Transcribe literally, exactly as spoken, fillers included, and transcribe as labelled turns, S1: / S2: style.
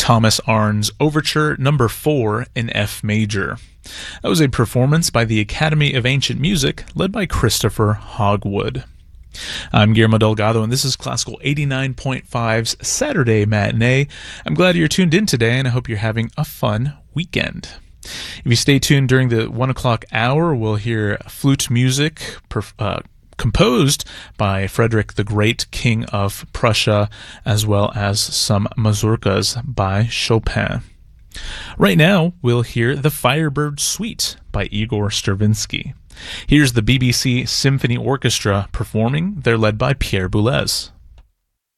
S1: Thomas Arne's Overture Number four in F major. That was a performance by the Academy of Ancient Music, led by Christopher Hogwood. I'm Guillermo Delgado, and this is Classical eighty-nine point five's Saturday Matinee. I'm glad you're tuned in today, and I hope you're having a fun weekend. If you stay tuned during the one o'clock hour, we'll hear flute music uh, composed by Frederick the Great, King of Prussia, as well as some mazurkas by Chopin. Right now, we'll hear the Firebird Suite by Igor Stravinsky. Here's the B B C Symphony Orchestra performing. They're led by Pierre Boulez.